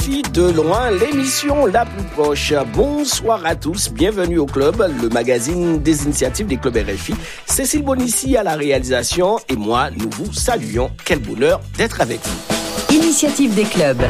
De loin, l'émission la plus proche. Bonsoir à tous, bienvenue au Club, le magazine des initiatives des clubs RFI. Cécile Bonissi à la réalisation et moi, nous vous saluons. Quel bonheur d'être avec vous. Initiative des clubs.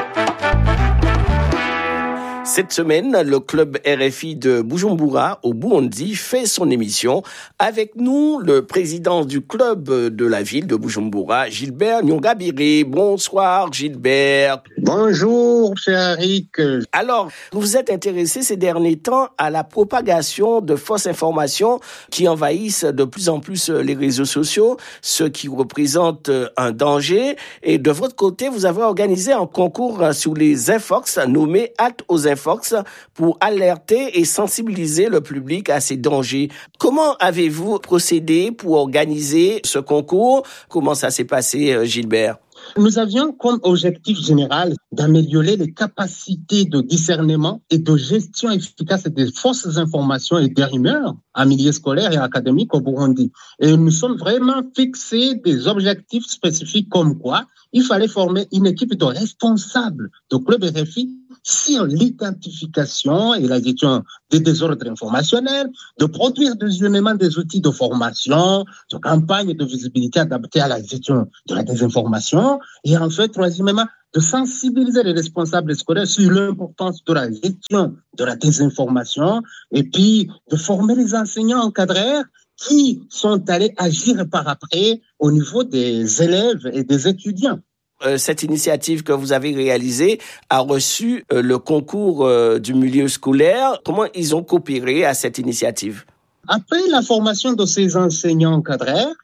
Cette semaine, le club RFI de Bujumbura, au Burundi, fait son émission. Avec nous, le président du club de la ville de Bujumbura, Gilbert Nyongabire. Bonsoir, Gilbert. Bonjour, cher Eric. Alors, vous vous êtes intéressé ces derniers temps à la propagation de fausses informations qui envahissent de plus en plus les réseaux sociaux, ce qui représente un danger. Et de votre côté, vous avez organisé un concours sur les infox nommé Halte aux Infox pour alerter et sensibiliser le public à ces dangers. Comment avez-vous procédé pour organiser ce concours? Comment ça s'est passé, Gilbert? Nous avions comme objectif général d'améliorer les capacités de discernement et de gestion efficace des fausses informations et des rumeurs en milieu scolaire et académique au Burundi. Et nous sommes vraiment fixés des objectifs spécifiques comme quoi il fallait former une équipe de responsables de club RFI sur l'identification et la gestion des désordres informationnels, de produire désunionnellement des outils de formation, de campagnes de visibilité adaptées à la gestion de la désinformation, et en fait, troisièmement, de sensibiliser les responsables scolaires sur l'importance de la gestion de la désinformation, et puis de former les enseignants encadreurs qui sont allés agir par après au niveau des élèves et des étudiants. Cette initiative que vous avez réalisée a reçu le concours du milieu scolaire. Comment ils ont coopéré à cette initiative? Après la formation de ces enseignants encadreurs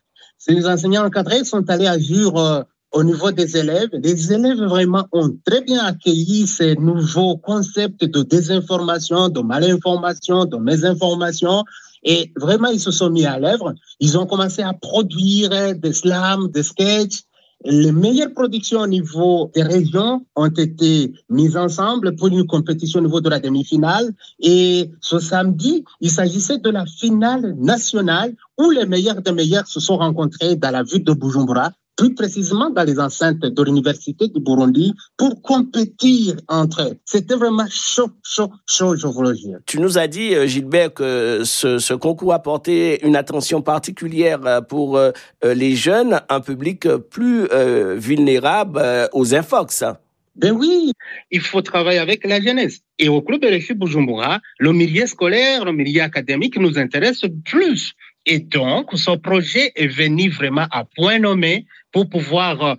sont allés agir au niveau des élèves. Les élèves vraiment ont très bien accueilli ces nouveaux concepts de désinformation, de malinformation, de mésinformation. Et vraiment, ils se sont mis à l'œuvre. Ils ont commencé à produire des slams, des sketchs. Les meilleures productions au niveau des régions ont été mises ensemble pour une compétition au niveau de la demi-finale. Et ce samedi, il s'agissait de la finale nationale où les meilleurs des meilleurs se sont rencontrés dans la ville de Bujumbura, plus précisément dans les enceintes de l'Université du Burundi, pour compétir entre eux. C'était vraiment chaud, je vous le dis. Tu nous as dit, Gilbert, que ce concours apportait une attention particulière pour les jeunes, un public plus vulnérable aux infox. Ben oui, il faut travailler avec la jeunesse. Et au club RFI Bujumbura, le milieu scolaire, le milieu académique nous intéresse plus. Et donc, ce projet est venu vraiment à point nommé pour pouvoir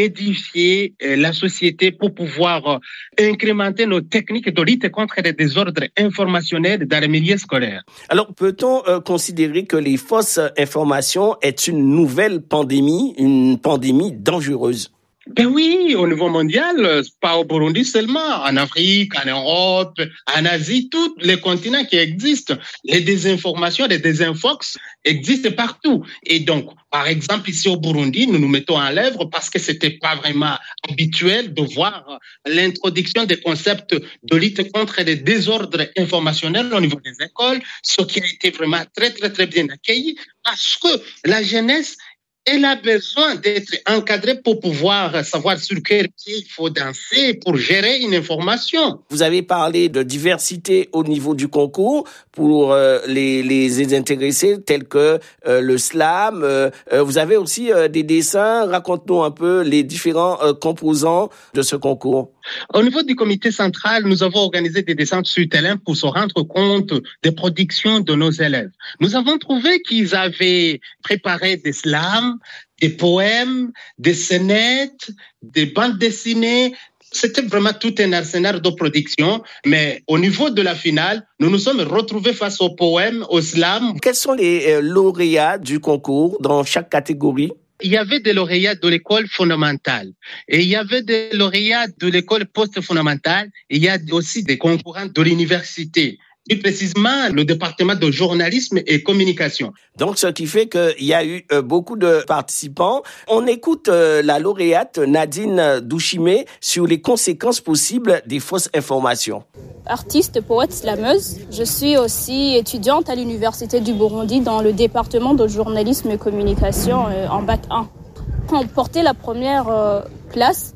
édifier la société, pour pouvoir incrémenter nos techniques de lutte contre les désordres informationnels dans le milieu scolaire. Alors, peut-on considérer que les fausses informations est une nouvelle pandémie, une pandémie dangereuse? Ben oui, au niveau mondial, pas au Burundi seulement, en Afrique, en Europe, en Asie, tous les continents qui existent. Les désinformations, les désinfox existent partout. Et donc, par exemple, ici au Burundi, nous nous mettons en l'œuvre parce que c'était pas vraiment habituel de voir l'introduction des concepts de lutte contre les désordres informationnels au niveau des écoles, ce qui a été vraiment très, très, très bien accueilli parce que la jeunesse, elle a besoin d'être encadrée pour pouvoir savoir sur quel pied il faut danser pour gérer une information. Vous avez parlé de diversité au niveau du concours pour les intéressés tels que le slam. Vous avez aussi des dessins. Raconte-nous un peu les différents composants de ce concours. Au niveau du comité central, nous avons organisé des descentes sur le terrain pour se rendre compte des productions de nos élèves. Nous avons trouvé qu'ils avaient préparé des slams, des poèmes, des scénettes, des bandes dessinées. C'était vraiment tout un arsenal de production. Mais au niveau de la finale, nous nous sommes retrouvés face aux poèmes, aux slams. Quels sont les lauréats du concours dans chaque catégorie? Il y avait des lauréats de l'école fondamentale et il y avait des lauréats de l'école post-fondamentale et il y a aussi des concurrents de l'université. Plus précisément, le département de journalisme et communication. Donc, ce qui fait qu'il y a eu beaucoup de participants. On écoute la lauréate Nadine Douchimé sur les conséquences possibles des fausses informations. Artiste, poète, slameuse. Je suis aussi étudiante à l'Université du Burundi dans le département de journalisme et communication en bac 1. On portait la première place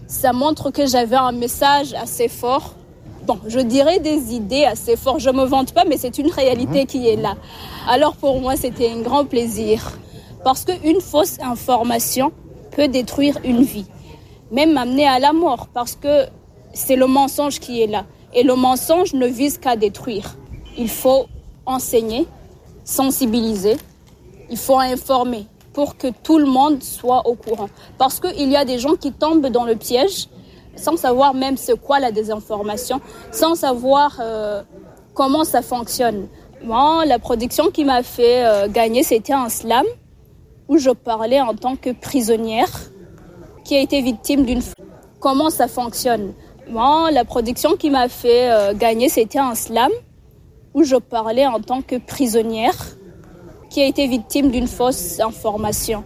Ça montre que j'avais un message assez fort. Bon, je dirais des idées assez fortes. Je ne me vante pas, mais c'est une réalité qui est là. Alors pour moi, c'était un grand plaisir. Parce qu'une fausse information peut détruire une vie, même amener à la mort, parce que c'est le mensonge qui est là. Et le mensonge ne vise qu'à détruire. Il faut enseigner, sensibiliser, il faut informer pour que tout le monde soit au courant. Parce qu'il y a des gens qui tombent dans le piège sans savoir même c'est quoi la désinformation, sans savoir comment ça fonctionne. Moi, la production qui m'a fait gagner, c'était un slam où je parlais en tant que prisonnière qui a été victime d'une... Comment ça fonctionne? Moi, la production qui m'a fait gagner, c'était un slam où je parlais en tant que prisonnière qui a été victime d'une fausse information.